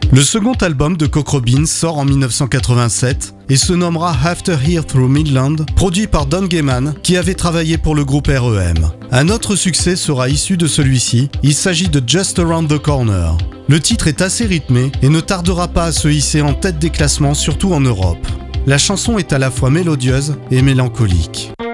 Le second album de Coke Robin sort en 1987 et se nommera After Here Through Midland, produit par Don Gehman qui avait travaillé pour le groupe R.E.M. Un autre succès sera issu de celui-ci, il s'agit de Just Around the Corner. Le titre est assez rythmé et ne tardera pas à se hisser en tête des classements, surtout en Europe. La chanson est à la fois mélodieuse et mélancolique.